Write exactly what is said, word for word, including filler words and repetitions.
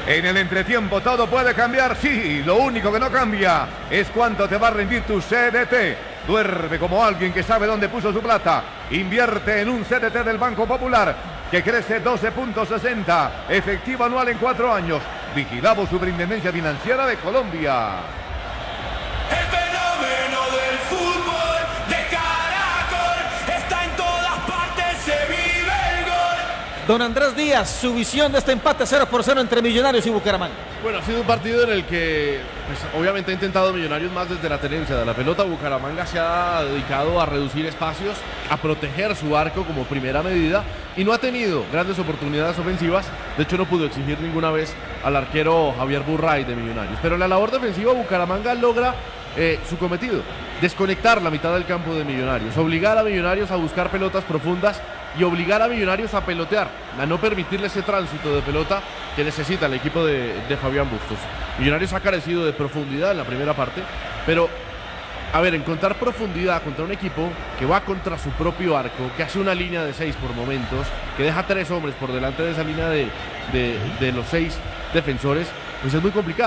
En el entretiempo todo puede cambiar, sí, lo único que no cambia es cuánto te va a rendir tu C D T. Duerme como alguien que sabe dónde puso su plata. Invierte en un C D T del Banco Popular que crece doce punto sesenta, efectivo anual en cuatro años. Vigilamos Superintendencia Financiera de Colombia. El fenómeno del fútbol de Caracol está en todas partes, se vive el gol. Don Andrés Díaz, su visión de este empate cero por cero entre Millonarios y Bucaramanga. Bueno, ha sido un partido en el que, pues, obviamente ha intentado Millonarios más desde la tenencia de la pelota. Bucaramanga se ha dedicado a reducir espacios, a proteger su arco como primera medida y no ha tenido grandes oportunidades ofensivas. De hecho, no pudo exigir ninguna vez al arquero Javier Burray de Millonarios. Pero en la labor defensiva, Bucaramanga logra eh, su cometido: desconectar la mitad del campo de Millonarios, obligar a Millonarios a buscar pelotas profundas y obligar a Millonarios a pelotear, a no permitirle ese tránsito de pelota que necesita el equipo de, de Fabián Bustos. Millonarios ha carecido de profundidad en la primera parte, pero, a ver, encontrar profundidad contra un equipo que va contra su propio arco, que hace una línea de seis por momentos, que deja tres hombres por delante de esa línea de, de, de los seis defensores, pues es muy complicado.